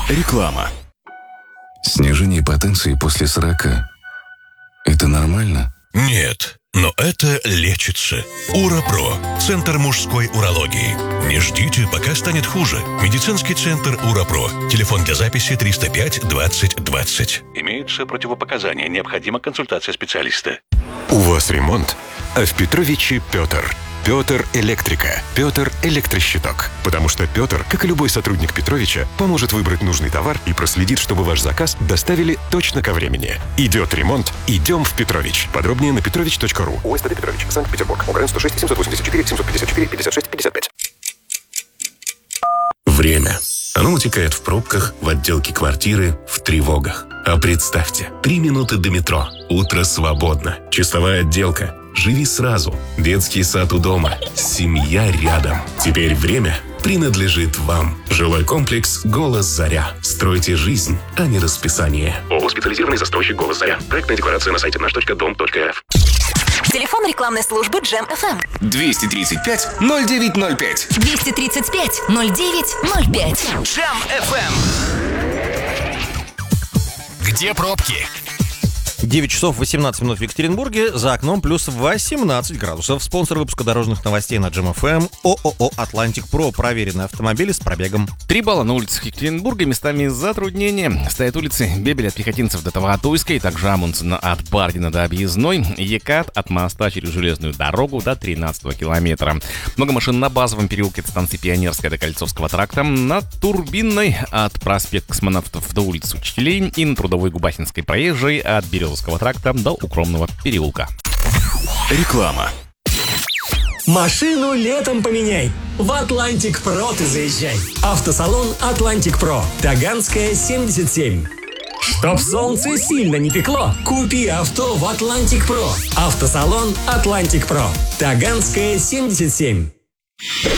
Реклама. Снижение потенции после 40 – это нормально? Нет, но это лечится. Урапро. Центр мужской урологии. Не ждите, пока станет хуже. Медицинский центр Урапро. Телефон для записи 305 20 20. Имеются противопоказания. Необходима консультация специалиста. У вас ремонт, а в Петровиче Петр. Петр Электрика. Петр Электрощиток. Потому что Петр, как и любой сотрудник Петровича, поможет выбрать нужный товар и проследит, чтобы ваш заказ доставили точно ко времени. Идет ремонт, идем в Петрович. Подробнее на petrovich.ru. УСТД Петрович, Санкт-Петербург. ОГРН 106 784 754 56 55. Время. Оно утекает в пробках, в отделке квартиры, в тревогах. А представьте, 3 минуты до метро. Утро свободно. Чистовая отделка. Живи сразу. Детский сад у дома. Семья рядом. Теперь время принадлежит вам. Жилой комплекс «Голос Заря». Стройте жизнь, а не расписание. ООО «Специализированный застройщик «Голос Заря». Проектная декларация на сайте наш.дом.рф. Телефон рекламной службы Джем FM. 235 0905. 235 0905. Джем FM. Где пробки? 9 часов 18 минут в Екатеринбурге, за окном плюс 18 градусов. Спонсор выпуска дорожных новостей на Джем FM – ООО «Атлантик Про». Проверенные автомобили с пробегом. 3 балла на улицах Екатеринбурга, местами затруднения. Стоят улицы Бебеля от Пехотинцев до Таватуйской, также Амундсена от Бардина до Объездной, Екат от моста через железную дорогу до 13-го километра. Много машин на Базовом переулке от станции Пионерская до Кольцовского тракта, на Турбинной от проспекта Космонавтов до улицы Учителей и на Трудовой Губахинской проезжей от Березовского тракта до Укромного переулка. Реклама. Машину летом поменяй. В Атлантик Про ты заезжай. Автосалон Атлантик Про. Таганская, 77. Чтоб солнце сильно не пекло, купи авто в Атлантик Про. Автосалон Атлантик Про. Таганская, 77.